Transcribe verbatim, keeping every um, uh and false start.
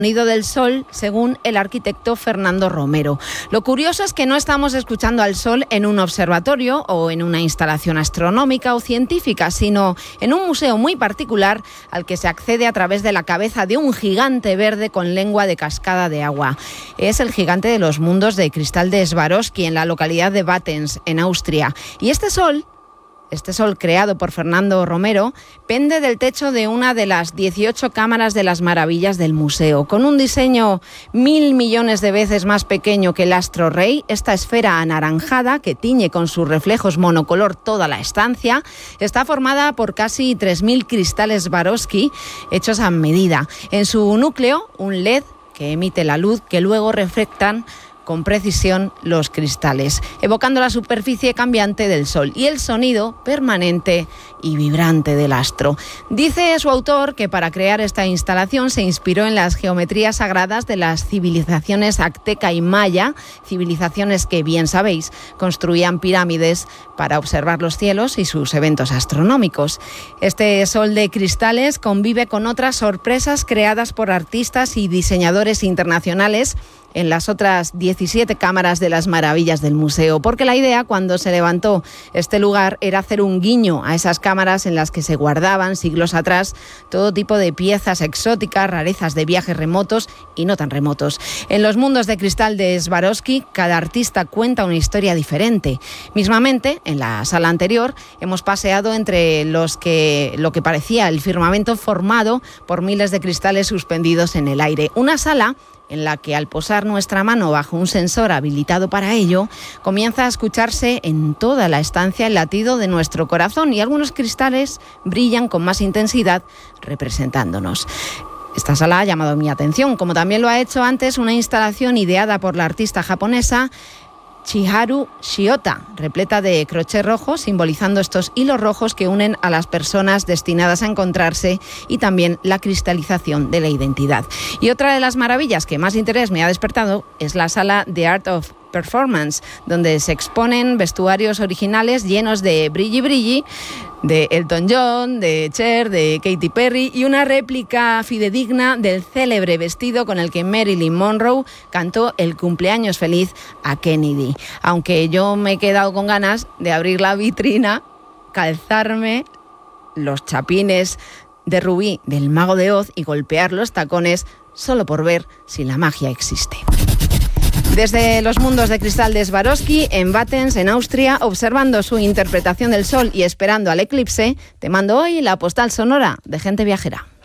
Sonido del sol, según el arquitecto Fernando Romero. Lo curioso es que no estamos escuchando al sol en un observatorio o en una instalación astronómica o científica, sino en un museo muy particular al que se accede a través de la cabeza de un gigante verde con lengua de cascada de agua. Es el gigante de los mundos de cristal de Swarovski, en la localidad de Wattens, en Austria. Y este sol... Este sol, creado por Fernando Romero, pende del techo de una de las dieciocho cámaras de las maravillas del museo. Con un diseño mil millones de veces más pequeño que el astro rey, esta esfera anaranjada, que tiñe con sus reflejos monocolor toda la estancia, está formada por casi tres mil cristales Swarovski hechos a medida. En su núcleo, un L E D que emite la luz que luego reflectan con precisión los cristales, evocando la superficie cambiante del sol y el sonido permanente y vibrante del astro. Dice su autor que para crear esta instalación se inspiró en las geometrías sagradas de las civilizaciones azteca y maya, civilizaciones que, bien sabéis, construían pirámides para observar los cielos y sus eventos astronómicos. Este sol de cristales convive con otras sorpresas creadas por artistas y diseñadores internacionales en las otras diecisiete cámaras de las maravillas del museo, porque la idea cuando se levantó este lugar era hacer un guiño a esas cámaras en las que se guardaban siglos atrás todo tipo de piezas exóticas, rarezas de viajes remotos y no tan remotos. En los mundos de cristal de Swarovski, cada artista cuenta una historia diferente. Mismamente, en la sala anterior, hemos paseado entre los que lo que parecía el firmamento formado por miles de cristales suspendidos en el aire. Una sala en la que al posar nuestra mano bajo un sensor habilitado para ello, comienza a escucharse en toda la estancia el latido de nuestro corazón y algunos cristales brillan con más intensidad representándonos. Esta sala ha llamado mi atención, como también lo ha hecho antes una instalación ideada por la artista japonesa Chiharu Shiota, repleta de crochet rojo, simbolizando estos hilos rojos que unen a las personas destinadas a encontrarse y también la cristalización de la identidad. Y otra de las maravillas que más interés me ha despertado es la sala The Art of Performance, donde se exponen vestuarios originales llenos de brilli brilli, de Elton John, de Cher, de Katy Perry y una réplica fidedigna del célebre vestido con el que Marilyn Monroe cantó el cumpleaños feliz a Kennedy. Aunque yo me he quedado con ganas de abrir la vitrina, calzarme los chapines de rubí del Mago de Oz y golpear los tacones solo por ver si la magia existe. Desde los mundos de cristal de Swarovski, en Wattens, en Austria, observando su interpretación del sol y esperando al eclipse, te mando hoy la postal sonora de Gente Viajera.